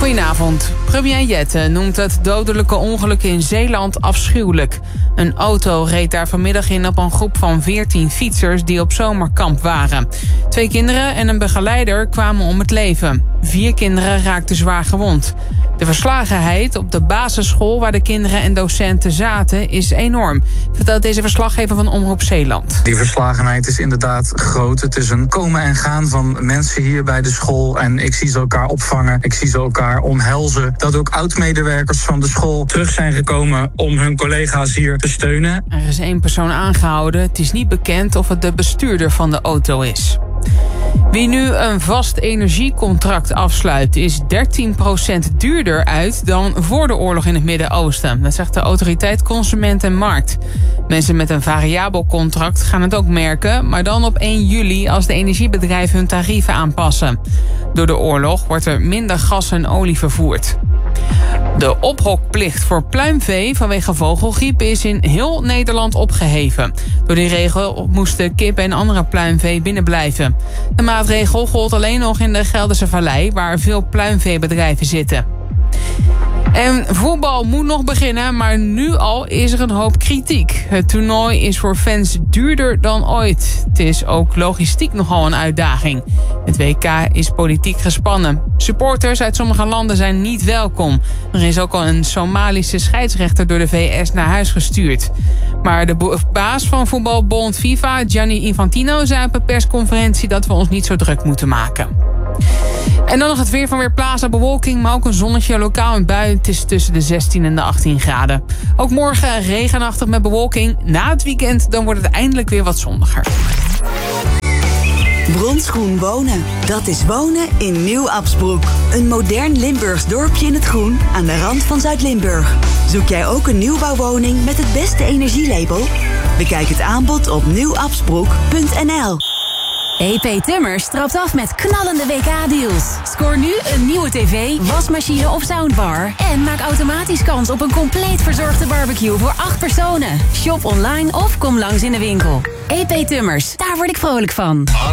Goedenavond. Premier Jette noemt het dodelijke ongeluk in Zeeland afschuwelijk. Een auto reed daar vanmiddag in op een groep van 14 fietsers die op zomerkamp waren. 2 kinderen en een begeleider kwamen om het leven. 4 kinderen raakten zwaar gewond. De verslagenheid op de basisschool waar de kinderen en docenten zaten is enorm, vertelt deze verslaggever van Omroep Zeeland. Die verslagenheid is inderdaad groot. Het is een komen en gaan van mensen hier bij de school. En ik zie ze elkaar opvangen, ik zie ze elkaar omhelzen. Dat ook oud-medewerkers van de school terug zijn gekomen om hun collega's hier te steunen. Er is 1 persoon aangehouden. Het is niet bekend of het de bestuurder van de auto is. Wie nu een vast energiecontract afsluit is 13% duurder uit dan voor de oorlog in het Midden-Oosten. Dat zegt de autoriteit Consument en Markt. Mensen met een variabel contract gaan het ook merken, maar dan op 1 juli als de energiebedrijven hun tarieven aanpassen. Door de oorlog wordt er minder gas en olie vervoerd. De ophokplicht voor pluimvee vanwege vogelgriep is in heel Nederland opgeheven. Door die regel moesten kippen en andere pluimvee binnenblijven. De maatregel gold alleen nog in de Gelderse Vallei, waar veel pluimveebedrijven zitten. En voetbal moet nog beginnen, maar nu al is er een hoop kritiek. Het toernooi is voor fans duurder dan ooit. Het is ook logistiek nogal een uitdaging. Het WK is politiek gespannen. Supporters uit sommige landen zijn niet welkom. Er is ook al een Somalische scheidsrechter door de VS naar huis gestuurd. Maar de baas van voetbalbond FIFA, Gianni Infantino, zei op een persconferentie dat we ons niet zo druk moeten maken. En dan nog het weer van Weerplaza. Bewolking, maar ook een zonnetje, lokaal en bui. Het is tussen de 16 en de 18 graden. Ook morgen regenachtig met bewolking. Na het weekend dan wordt het eindelijk weer wat zonniger. Bronsgroen wonen. Dat is wonen in Nieuw-Absbroek. Een modern Limburgs dorpje in het groen aan de rand van Zuid-Limburg. Zoek jij ook een nieuwbouwwoning met het beste energielabel? Bekijk het aanbod op nieuwabsbroek.nl. EP Tummers trapt af met knallende WK-deals. Scoor nu een nieuwe tv, wasmachine of soundbar. En maak automatisch kans op een compleet verzorgde barbecue voor 8 personen. Shop online of kom langs in de winkel. EP Tummers, daar word ik vrolijk van.